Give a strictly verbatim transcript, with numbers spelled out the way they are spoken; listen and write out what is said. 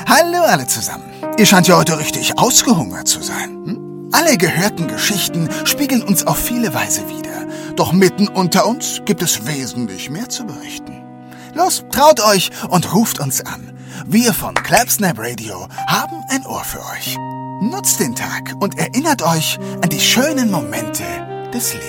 Hallo alle zusammen. Ihr scheint ja heute richtig ausgehungert zu sein. Hm? Alle gehörten Geschichten spiegeln uns auf viele Weise wider. Doch mitten unter uns gibt es wesentlich mehr zu berichten. Los, traut euch und ruft uns an. Wir von Clapsnap Radio haben ein Ohr für euch. Nutzt den Tag und erinnert euch an die schönen Momente des Lebens.